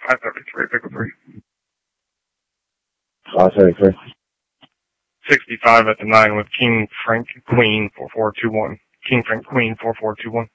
533, pick a 3. 533. 65 at the 9 with King Frank Queen 4421. King Frank Queen 4421.